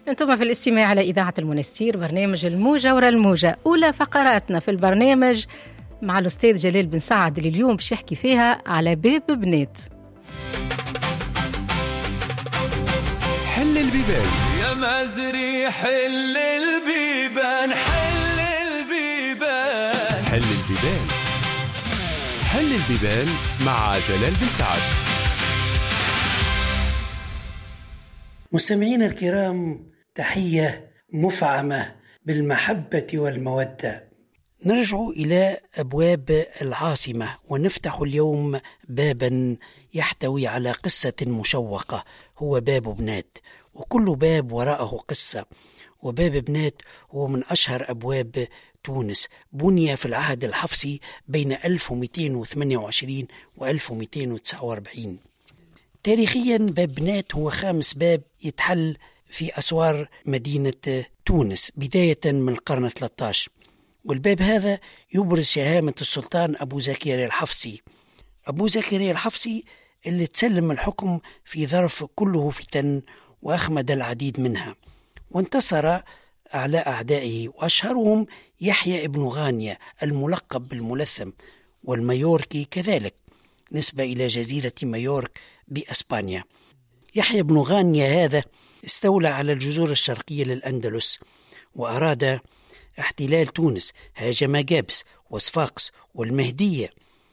أنتم في الاستماع على إذاعة المنستير، برنامج الموجة ورا الموجة. أولى فقراتنا في البرنامج مع الأستاذ جلال بن سعد اللي اليوم باش يحكي فيها على باب بنات. حل البيبان يا مازري، حل البيبان، حل البيبان، حل البيبان، حل البيبان مع جلال بن سعد. مستمعينا الكرام، تحية مفعمة بالمحبة والمودة. نرجع إلى أبواب العاصمة ونفتح اليوم بابا يحتوي على قصة مشوقة، هو باب بنات، وكل باب وراءه قصة. وباب بنات هو من أشهر أبواب تونس، بني في العهد الحفصي بين 1228 و 1249. تاريخيا باب بنات هو خامس باب يتحل في أسوار مدينة تونس بداية من القرن 13، والباب هذا يبرز شهامة السلطان أبو زكريا الحفصي. أبو زكريا الحفصي اللي تسلم الحكم في ظرف كله فتن وأخمد العديد منها، وانتصر على أعدائه، وأشهرهم يحيى ابن غانية الملقب بالملثم، والمايوركي كذلك نسبة إلى جزيرة مايورك بأسبانيا. يحيى ابن غانية هذا استولى على الجزر الشرقية للأندلس وأراد احتلال تونس، هاجم جابس وصفاقس والمهدية،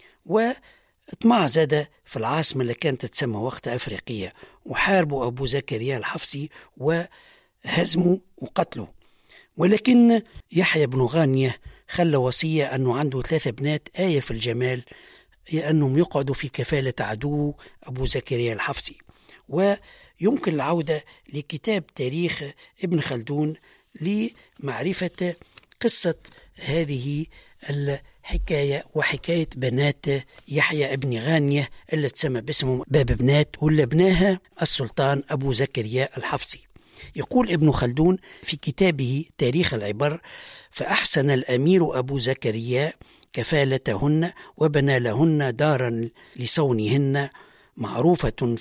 واطمع زاد في العاصمة اللي كانت تسمى وقت أفريقية، وحاربوا أبو زكريا الحفصي وهزموا وقتلوا. ولكن يحيى بن غانية خلى وصية أنه عنده 3 بنات آية في الجمال، أنهم يقعدوا في كفالة عدو أبو زكريا الحفصي. ويمكن العودة لكتاب تاريخ ابن خلدون لمعرفة قصة هذه الحكاية وحكاية بنات يحيى ابن غانية اللي تسمى باسمه باب بنات، واللي بناها السلطان أبو زكريا الحفصي. يقول ابن خلدون في كتابه تاريخ العبر: فأحسن الأمير أبو زكريا كفالتهن، وبنى لهن دارا لصونهن معروفة